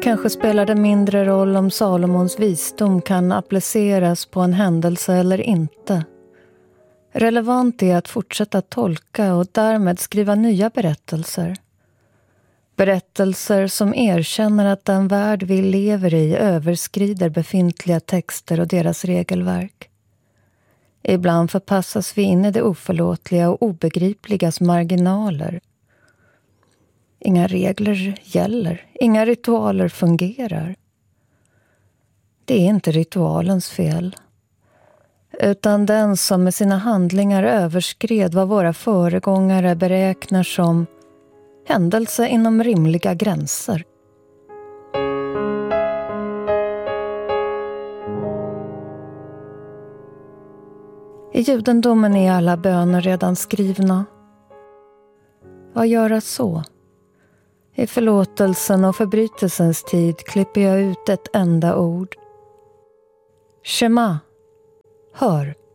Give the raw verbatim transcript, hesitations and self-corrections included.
Kanske spelar det mindre roll om Salomons visdom kan appliceras på en händelse eller inte. Relevant är att fortsätta tolka och därmed skriva nya berättelser. Berättelser som erkänner att den värld vi lever i överskrider befintliga texter och deras regelverk. Ibland förpassas vi in i det oförlåtliga och obegripligas marginaler. Inga regler gäller, inga ritualer fungerar. Det är inte ritualens fel, utan den som med sina handlingar överskred vad våra föregångare beräknar som händelse inom rimliga gränser. I judendomen är alla böner redan skrivna. Vad göra så? I förlåtelsen och förbrytelsens tid klipper jag ut ett enda ord. Shema, hör.